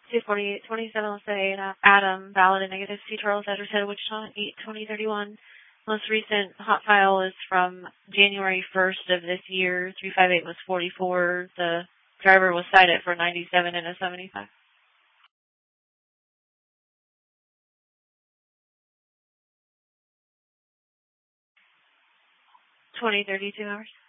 248, 27, let's say, Adam, valid and negative. C. Charles, address head, Wichita, 8/20/31. Most recent hot file is from January 1st of this year. 358 was 44. The driver was cited for 97 and a 75. 20, 32 hours.